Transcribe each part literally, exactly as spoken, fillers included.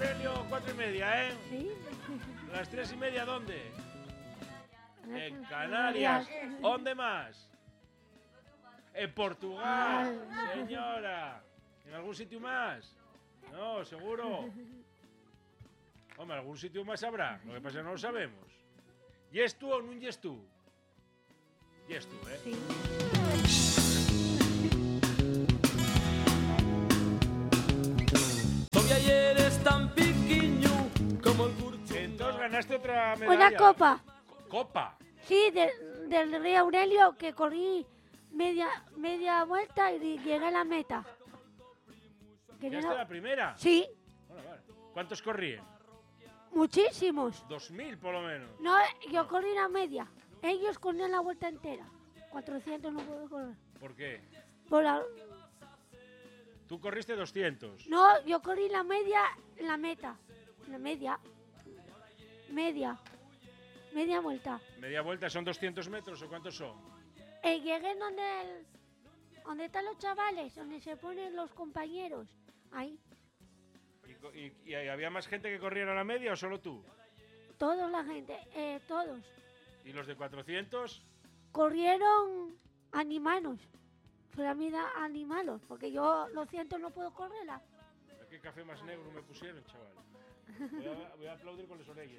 Aurelio, cuatro y media, ¿eh? Sí. Las tres y media, ¿dónde? En Canarias. ¿Dónde más? En Portugal, señora. ¿En algún sitio más? No, seguro. Hombre, algún sitio más habrá. Lo que pasa es que no lo sabemos. ¿Yes tú o no yes tú? Yes tú, ¿eh? Sí. Todavía ayer es tan pequeño como el curso. Entonces ganaste otra medalla. Una copa. ¿Copa? Sí, de, del Rey Aurelio, que corrí media, media vuelta y llegué a la meta. Que ¿Ya no- está la primera? Sí, Bueno, vale. ¿Cuántos corrían? muchísimos. Dos mil, por lo menos. No, yo corrí la media. Ellos corrían la vuelta entera. cuatrocientos no puedo correr. ¿Por qué? Por la- Tú corriste doscientos. No, yo corrí la media, la meta. La media. Media. Media vuelta. ¿Media vuelta son doscientos metros o cuántos son? Eh, llegué donde, el- donde están los chavales, donde se ponen los compañeros. Ahí. ¿Y, co- y- y había más gente que corriera la media o solo tú? Toda la gente, eh, todos. ¿Y los de cuatrocientos? Corrieron animanos. Fue la vida animalos, porque yo lo siento, no puedo correrla. ¿Qué café más negro me pusieron, chaval? Voy a, voy a aplaudir con los orejas.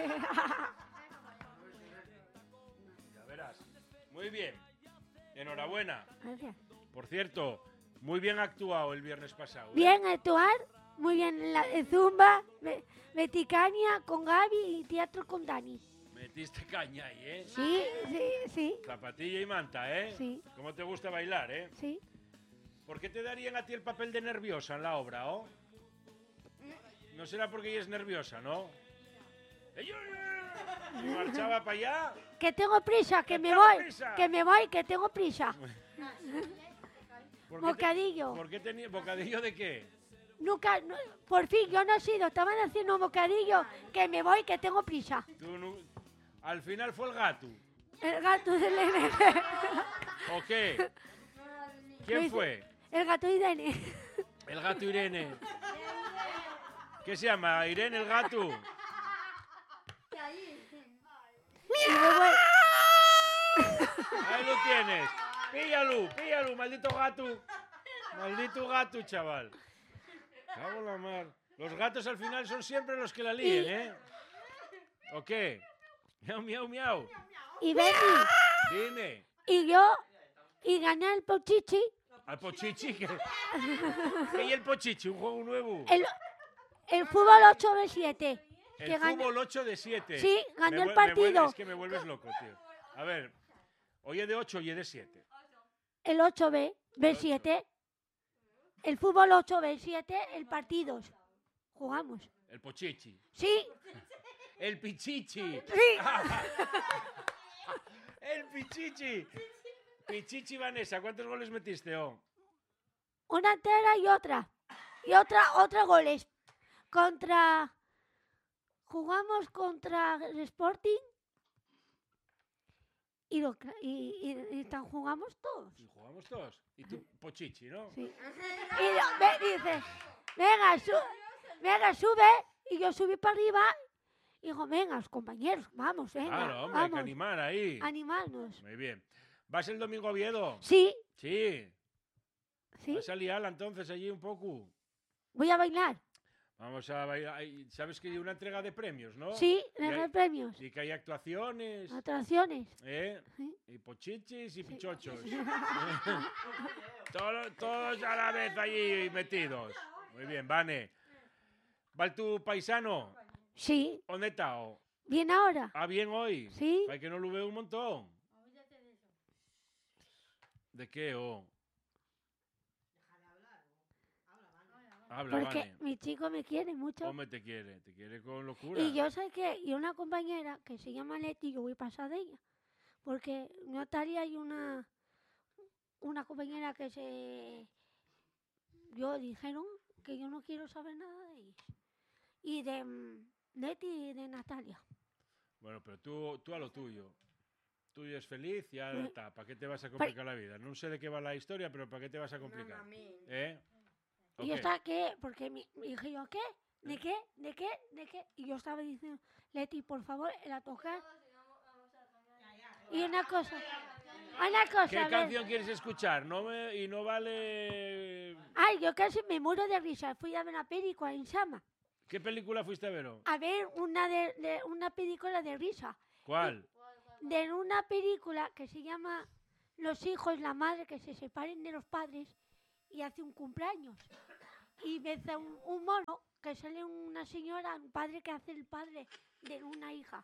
Ya verás. Muy bien. Enhorabuena. Gracias. Por cierto, muy bien actuado el viernes pasado. ¿eh? Bien actuar, muy bien la de Zumba, Be- Beticania con Gaby y teatro con Dani. Metiste caña ahí, ¿eh? Sí, sí, sí, Zapatilla y manta, ¿eh? Sí. ¿Cómo te gusta bailar, eh? sí. ¿Por qué te darían a ti el papel de nerviosa en la obra, oh? No será porque ella es nerviosa, ¿no? Y marchaba para allá. Que tengo prisa, que Que me tengo voy, prisa. que me voy, que tengo prisa. ¿Por qué te- Bocadillo. ¿Por qué tenía bocadillo de qué? Nunca, no- por fin, yo no he sido, estaban haciendo un bocadillo, que me voy, que tengo prisa. Tú no- Al final fue el gato. El gato de Irene. ¿O qué? ¿Quién Luis- fue? El gato de Irene. El gato Irene. ¿Qué se llama? Irene el gato. Y luego el- Ahí lo tienes. Píllalo, píllalo, maldito gato. Maldito gato, chaval. Cago en la mar. Los gatos al final son siempre los que la líen, ¿eh? ¿O qué? Miau, miau, miau. y Betty. Dime. Y yo, y gané el pochichi. Al Pochichi. ¿Qué ¿Qué hay el Pochichi? ¿Un juego nuevo? El, el fútbol ocho de siete. El que gané- fútbol ocho de siete. Sí, ganó Me el vuel- me partido. vuelve- es que me vuelves loco, tío. A ver, oye de ocho y de siete. El ocho B, B siete. El fútbol ocho B siete, el partidos. Jugamos. El Pochichi. Sí, El Pichichi. sí. El Pichichi. Pichichi Vanessa, ¿cuántos goles metiste, oh? Una entera y otra. Y otra, otra goles. Contra. Jugamos contra el Sporting. Y, lo, cla- y, y, y tan jugamos todos. Y jugamos todos. Y tú, Pochichi, ¿no? Sí. Y lo- me dice, venga, su- venga, sube. Y yo subí para arriba. Y digo, venga, los compañeros, vamos, venga. Claro, hombre, hay que vamos, animar ahí. animarnos. Muy bien. ¿Vas el domingo a Oviedo? Sí, Sí. sí. ¿Vas a liarla entonces allí un poco? Voy a bailar. Vamos a bailar. Hay- ¿Sabes que hay una entrega de premios, no? Sí, Y de hay- premios. Y que hay actuaciones, Atracciones. ¿eh? Sí. Y pochichis y pichochos. Todo- todos a la vez allí metidos. Muy bien, Vane. ¿Va tu paisano? Sí, ¿Dónde está? oh? bien ahora. ¿Ah, bien hoy? Sí. Hay que no lo veo un montón. ¿De qué, oh? Habla, Porque Vane. mi chico me quiere mucho. Hombre, te quiere, te quiere con locura. Y yo sé que, y una compañera que se llama Leti, yo voy a pasar de ella. Porque Natalia hay una, una compañera que se, yo dijeron que yo no quiero saber nada de ella. Y de mm, Leti y de Natalia. Bueno, pero tú, tú a lo tuyo. Tú es feliz y ya Mm. está. ¿Para qué te vas a complicar la vida? No sé de qué va la historia, pero ¿para qué te vas a complicar? ¿Eh? ¿O Y qué? está que, porque mi, dije yo, ¿qué? ¿De qué? ¿De qué? ¿De qué? Y yo estaba diciendo, Leti, por favor, la tocar. Y una cosa, una cosa, ¿Qué a ver. canción quieres escuchar? No me, y no vale... Ay, yo casi me muero de risa. Fui a ver una película en Sama. ¿Qué película fuiste a ver? A ver una, de, de- una película de risa. ¿Cuál? De una película que se llama Los hijos, la madre, que se separen de los padres y hace un cumpleaños. Y ves a un, un mono que sale una señora, un padre que hace el padre de una hija.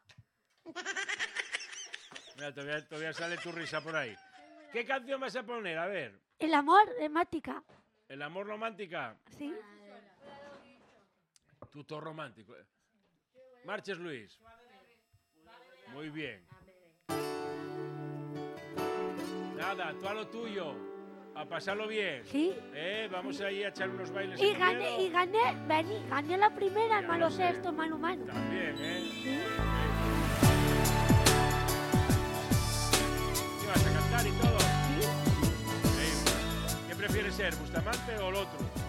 Mira, todavía, todavía sale tu risa por ahí. ¿Qué canción vas a poner? A ver. El amor de Mática. ¿El amor romántica? ¿Sí? Tuto romántico. Marches, Luis. Muy bien. Nada, tú a lo tuyo. A pasarlo bien. ¿Sí? Eh, vamos ahí a echar unos bailes Y en gané, Oviedo. y gané, vení, gané la primera, Ya malo lo sé. sexto, mano mano. También, ¿eh? ¿Sí? ¿Qué vas a cantar y todo? ¿Sí? Increíble. ¿Qué prefieres ser, Bustamante o el otro?